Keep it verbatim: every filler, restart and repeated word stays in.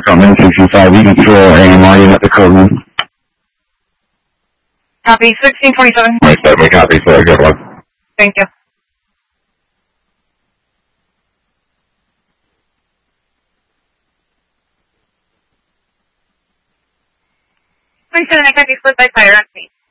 from N six five, you can control A M R unit at the code room. Copy, sixteen twenty-seven. Right, definitely copy, so good luck. Thank you. twenty-seven, I copy, split by fire, on me.